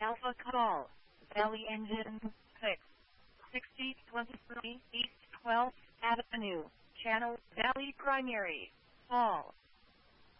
Alpha Call, Valley Engine 6, 6023 East 12th Avenue, Channel Valley Primary, Hall.